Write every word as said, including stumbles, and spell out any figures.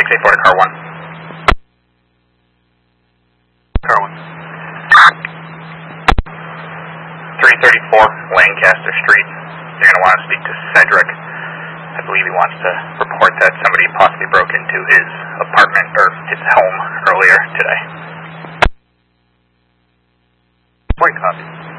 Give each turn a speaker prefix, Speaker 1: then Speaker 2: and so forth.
Speaker 1: six eight four to car one. Car one. three thirty-four Lancaster Street. You're going to want to speak to Cedric. I believe he wants to report that somebody possibly broke into his apartment or his home earlier today. Point copy.